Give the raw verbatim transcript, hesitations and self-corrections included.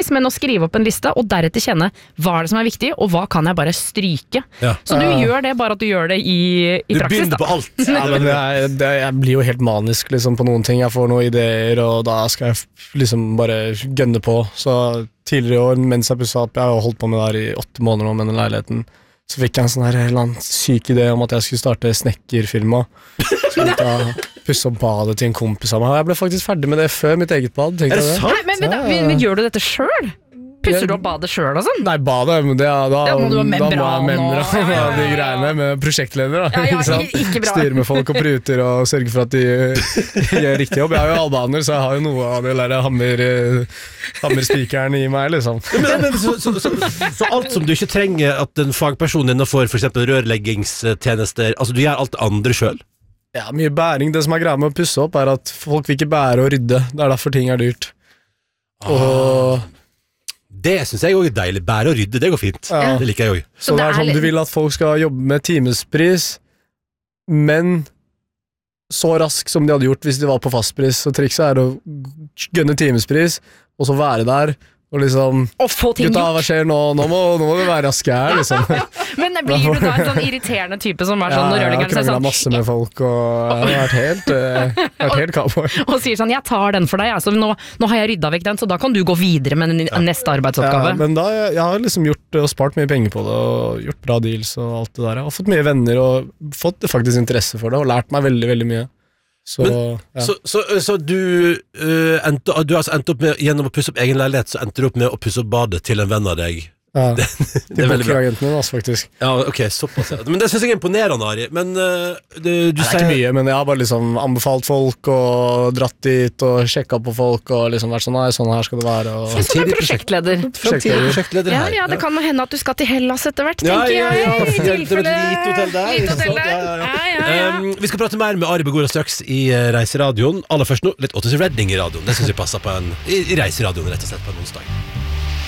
men å skrive opp en liste, og deretter kjenne hva er det som er viktig, og hva kan jeg bare stryke. Ja. Så du Ja. gjør det, bare at du gjør det i, i Du praksis, begynner da. på alt. Ja, men det er, det, jeg blir jo helt manisk liksom, på noen ting. Jeg får noen ideer, og da skal jeg f- liksom bare gønne på. Så tidligere i år, mens jeg pusset opp, jeg har jo holdt på med det her i åtte måneder nå med den leiligheten, så fikk jeg en sånn her eller annen syk idé om at jeg skulle starte snekkerfirma. Så begynte jeg å pusse opp badet til en kompis av meg. Og jeg ble faktisk ferdig med det før mitt eget bad. Er Tenkte det jeg det? sant? Nei, men, men, da, men, men gjør du dette selv? Pusser du opp badet selv og sånn? Nei, badet, men det, da, Da må du ha membran da må jeg og- membran, ja, ja, ja, de ja. greiene med prosjektleder. Da, Ja, ja, ikke sant? ikke- ikke bra. Styre med folk og pruter og sørge for at de gjør riktig jobb. Jeg er jo albaner, så jeg har jo noe av det der hammer, eh, hammerspikeren i meg, liksom. Men, men, så, så, så, så alt som du ikke trenger at en fagperson innenfor for eksempel rørleggingstjenester, altså du gjør alt det andre selv? Ja, mye bæring. Det som er greia med å pusse opp, er at folk vil ikke bære og rydde. Det er derfor ting er dyrt. Og Det synes jeg også er deilig. Bære og rydde, det går fint. Ja. Det liker jeg også. Så det er sånn, du vil at folk skal jobbe med timespris, men så rask som de hadde gjort hvis de var på fastpris. Så trikset er å gønne timespris, og så være der, og liksom Å få ting Gutta, gjort. hva skjer nå? Nå må, nå må vi være raske her, liksom. Men blir du da en sånn irriterende type som er sånn når jeg har rørleggeren sier kranglet sånn masse med folk, og jeg har vært helt, uh, vært helt cowboy. og sier sånn, jeg tar den for deg, altså, nå, nå har jeg rydda vekk den, så da kan du gå videre med den neste arbeidsoppgave. Ja, men da, jeg har liksom gjort og spart mye penger på det, og gjort bra deals og alt det der. Jeg har fått mye venner, og fått faktisk interesse for det, og lært meg veldig, veldig mye. Så, Men, ja. Så, så, så du, øh, endte, du har altså endt opp med, gjennom å pusse opp egen leilighet, så endte du opp med å pusse opp badet til en venn av deg. ja. Det Til er veldig bra. bokagenten min, altså, faktisk. Ja, ok, såpass. Ja. Men det synes jeg er imponerende, Ari. Men øh, du, du Det er sier ikke mye, men jeg har bare liksom anbefalt folk, og dratt dit, og sjekket på folk, og liksom vært sånn, nei, sånn her skal det være. Og... Som er prosjektleder. Fremtidig prosjektleder Ja, her. ja, det kan jo hende at du skal til Hellas etter hvert, Ja, tenker ja, ja, jeg. I det er et tilfelle- lite hotell der, Lite ikke hotell sant? der. Ja, ja, Ja, ja, ja. Um, vi skal prate mer med Ari Begård straks i uh, Reiseradioen. Aller først nå, litt Otis Redding i radioen. Det synes jeg passer på en, i, i Reiseradioen, rett og slett, på en onsdag.